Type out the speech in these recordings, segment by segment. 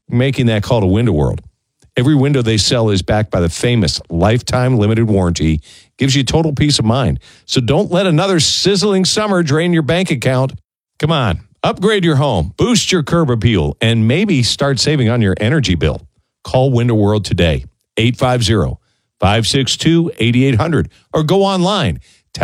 making that call to Window World. Every window they sell is backed by the famous lifetime limited warranty. Gives you total peace of mind. So don't let another sizzling summer drain your bank account. Come on, upgrade your home, boost your curb appeal, and maybe start saving on your energy bill. Call Window World today, 850-562-8800, or go online,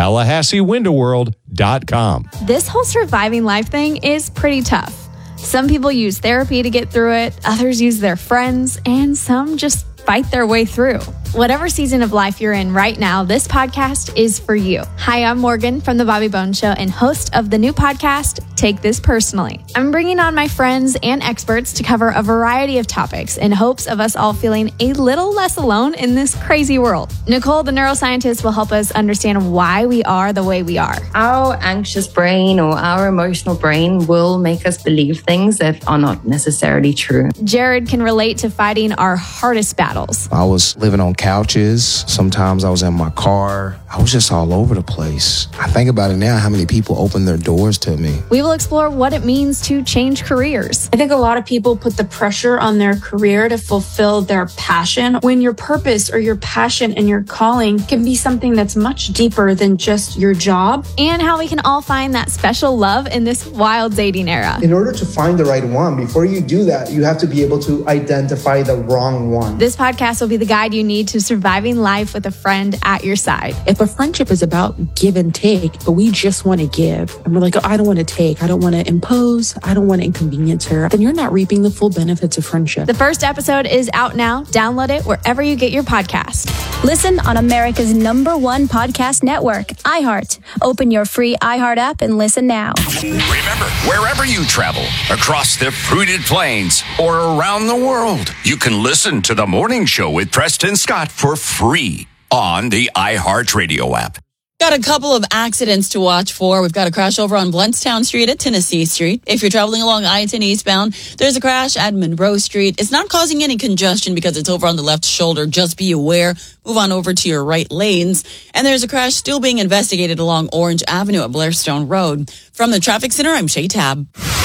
TallahasseeWindowWorld.com. This whole surviving life thing is pretty tough. Some people use therapy to get through it, others use their friends, and some just fight their way through. Whatever season of life you're in right now, this podcast is for you. Hi, I'm Morgan from The Bobby Bones Show and host of the new podcast, Take This Personally. I'm bringing on my friends and experts to cover a variety of topics in hopes of us all feeling a little less alone in this crazy world. Nicole, the neuroscientist, will help us understand why we are the way we are. Our anxious brain or our emotional brain will make us believe things that are not necessarily true. Jared can relate to fighting our hardest battles. I was living on couches. Sometimes I was in my car. I was just all over the place. I think about it now, how many people opened their doors to me. We will explore what it means to change careers. I think a lot of people put the pressure on their career to fulfill their passion, when your purpose or your passion and your calling can be something that's much deeper than just your job. And how we can all find that special love in this wild dating era. In order to find the right one, before you do that, you have to be able to identify the wrong one. This podcast will be the guide you need to surviving life with a friend at your side. If a friendship is about give and take, but we just want to give, and we're like, oh, I don't want to take, I don't want to impose, I don't want to inconvenience her, then you're not reaping the full benefits of friendship. The first episode is out now. Download it wherever you get your podcast. Listen on America's #1 podcast network, iHeart. Open your free iHeart app and listen now. Remember, wherever you travel, across the fruited plains or around the world, you can listen to The Morning Show with Preston Scott for free on the iHeart Radio app. Got a couple of accidents to watch for. We've got a crash over on Blountstown Street at Tennessee Street. If you're traveling along I-10 eastbound, there's a crash at Monroe Street. It's not causing any congestion because it's over on the left shoulder. Just be aware. Move on over to your right lanes. And there's a crash still being investigated along Orange Avenue at Blairstone Road. From the Traffic Center, I'm Shay Tab.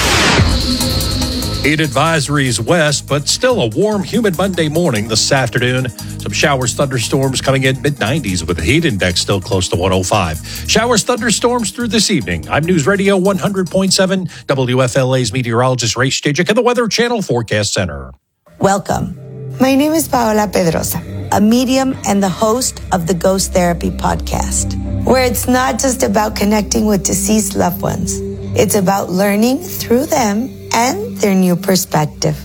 Heat advisories west, but still a warm, humid Monday morning this afternoon. Some showers, thunderstorms coming in mid-90s with the heat index still close to 105. Showers, thunderstorms through this evening. I'm News Radio 100.7, WFLA's meteorologist Ray Stajic and the Weather Channel Forecast Center. Welcome. My name is Paola Pedrosa, a medium and the host of the Ghost Therapy podcast, where it's not just about connecting with deceased loved ones. It's about learning through them and their new perspective.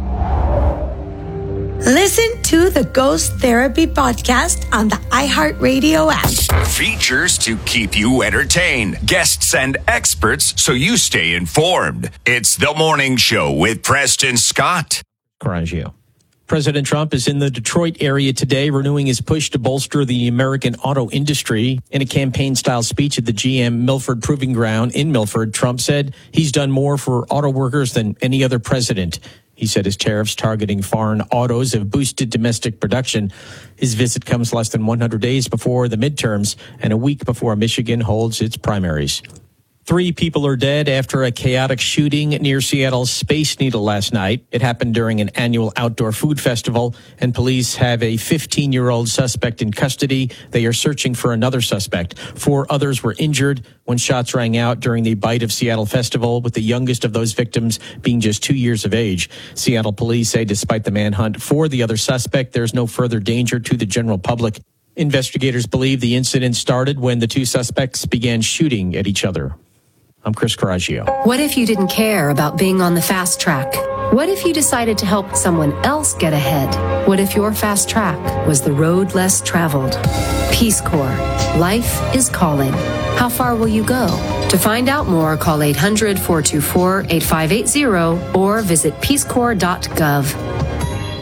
Listen to the Ghost Therapy podcast on the iHeartRadio app. Features to keep you entertained, guests and experts so you stay informed. It's The Morning Show with Preston Scott. Coraggio. President Trump is in the Detroit area today, renewing his push to bolster the American auto industry. In a campaign-style speech at the GM Milford Proving Ground in Milford, Trump said he's done more for auto workers than any other president. He said his tariffs targeting foreign autos have boosted domestic production. His visit comes less than 100 days before the midterms and a week before Michigan holds its primaries. 3 people are dead after a chaotic shooting near Seattle's Space Needle last night. It happened during an annual outdoor food festival, and police have a 15-year-old suspect in custody. They are searching for another suspect. 4 others were injured when shots rang out during the Bite of Seattle festival, with the youngest of those victims being just 2 years of age. Seattle police say despite the manhunt for the other suspect, there's no further danger to the general public. Investigators believe the incident started when the 2 suspects began shooting at each other. I'm Chris Coraggio. What if you didn't care about being on the fast track? What if you decided to help someone else get ahead? What if your fast track was the road less traveled? Peace Corps. Life is calling. How far will you go? To find out more, call 800-424-8580 or visit peacecorps.gov.